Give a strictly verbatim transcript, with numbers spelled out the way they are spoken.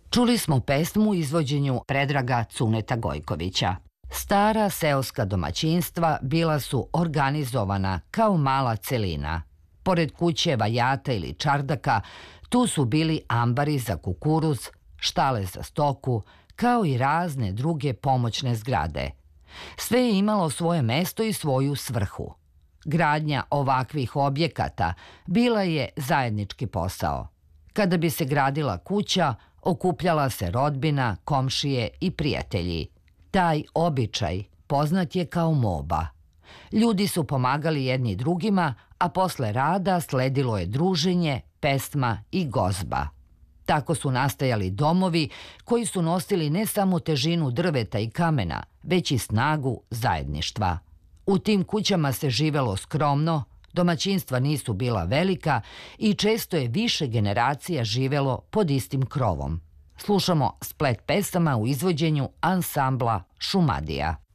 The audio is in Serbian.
Čuli smo pesmu u izvođenju Predraga Cuneta Gojkovića. Stara seoska domaćinstva bila su organizovana kao mala celina. Pored kuće, vajata ili čardaka, tu su bili ambari za kukuruz, štale za stoku, kao i razne druge pomoćne zgrade. Sve je imalo svoje mesto i svoju svrhu. Gradnja ovakvih objekata bila je zajednički posao. Kada bi se gradila kuća, okupljala se rodbina, komšije i prijatelji. Taj običaj poznat je kao moba. Ljudi su pomagali jedni drugima, a posle rada sledilo je druženje, pesma i gozba. Tako su nastajali domovi koji su nosili ne samo težinu drveta i kamena, već i snagu zajedništva. U tim kućama se živelo skromno, domaćinstva nisu bila velika i često je više generacija živelo pod istim krovom. Slušamo splet pesama u izvođenju ansambla Šumadija.